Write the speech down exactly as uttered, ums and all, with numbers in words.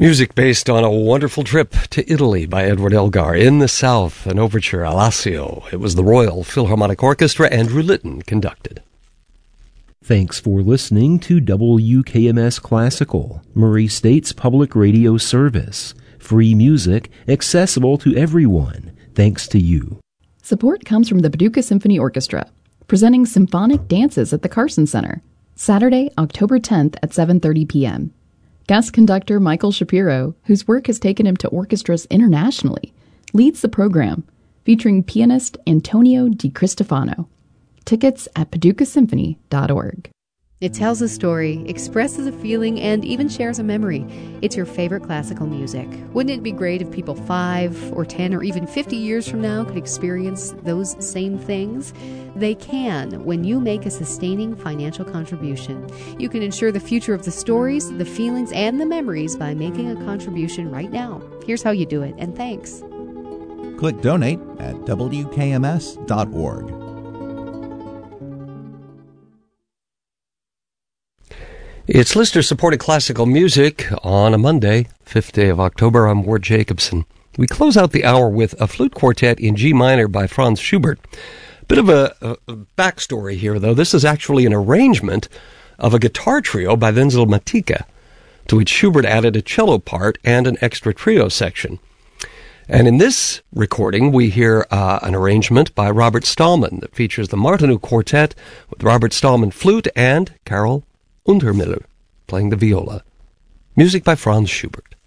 Music based on a wonderful trip to Italy by Edward Elgar. In the South, an overture, Alassio. It was the Royal Philharmonic Orchestra, Andrew Litton conducted. Thanks for listening to W K M S Classical, Murray State's public radio service. Free music, accessible to everyone, thanks to you. Support comes from the Paducah Symphony Orchestra, presenting symphonic dances at the Carson Center, Saturday, October tenth at seven thirty p.m. Guest conductor Michael Shapiro, whose work has taken him to orchestras internationally, leads the program, featuring pianist Antonio Di Cristofano. Tickets at paducah symphony dot org. It tells a story, expresses a feeling, and even shares a memory. It's your favorite classical music. Wouldn't it be great if people five or ten or even fifty years from now could experience those same things? They can when you make a sustaining financial contribution. You can ensure the future of the stories, the feelings, and the memories by making a contribution right now. Here's how you do it, and thanks. Click Donate at W K M S dot org. It's listener-supported classical music on a Monday, fifth day of October. I'm Ward Jacobson. We close out the hour with a flute quartet in G minor by Franz Schubert. Bit of a, a, a backstory here, though. This is actually an arrangement of a guitar trio by Wenzel Matika, to which Schubert added a cello part and an extra trio section. And in this recording, we hear uh, an arrangement by Robert Stallman that features the Martinů Quartet with Robert Stallman flute and Carol Untermiller playing the viola. Music by Franz Schubert.